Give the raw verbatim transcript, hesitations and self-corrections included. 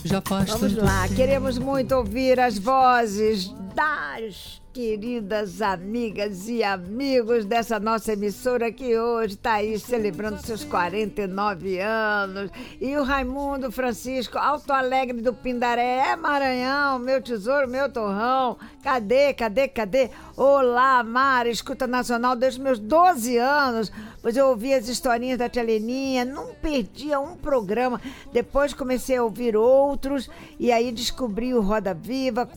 já faz Vamos tanto lá, tempo. queremos muito ouvir as vozes das queridas amigas e amigos dessa nossa emissora que hoje está aí celebrando seus quarenta e nove anos. E o Raimundo Francisco, Alto Alegre do Pindaré, é Maranhão, meu tesouro, meu torrão. Cadê, cadê, cadê? Olá, Mara, escuta nacional desde meus doze anos, pois eu ouvi as historinhas da Tia Leninha, não perdia um programa. Depois comecei a ouvir outros e aí descobri o Roda Viva.